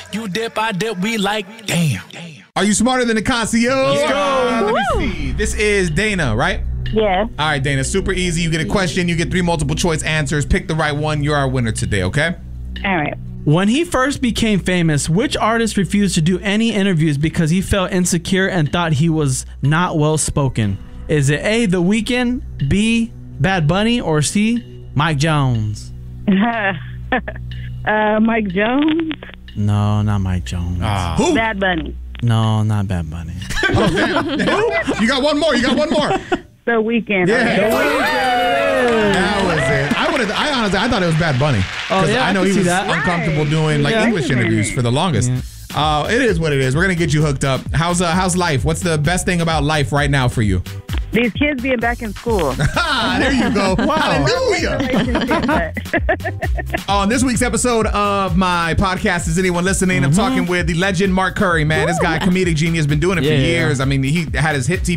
You dip, I dip, we like, damn. Are you smarter than the concierge? Let's go. Let me see. This is Dana, right? Yeah. All right, Dana. Super easy. You get a question. You get 3 multiple choice answers. Pick the right one. You're our winner today, okay? All right. When he first became famous, which artist refused to do any interviews because he felt insecure and thought he was not well spoken? Is it A, The Weeknd, B, Bad Bunny, or C, Mike Jones? Mike Jones. No, not Mike Jones. Who? Bad Bunny. No, not Bad Bunny. Oh, damn. Who? You got one more. The Weeknd. Yeah. That was it. I honestly thought it was Bad Bunny. Oh, yeah, I know he was uncomfortable doing English interviews for the longest. Yeah. It is what it is. We're gonna get you hooked up. How's life? What's the best thing about life right now for you? These kids being back in school. There you go. Wow. Hallelujah. On this week's episode of my podcast, Is Anyone Listening? I'm talking with the legend Mark Curry, man. This guy, comedic genius, been doing it for years. I mean, he had his hit TV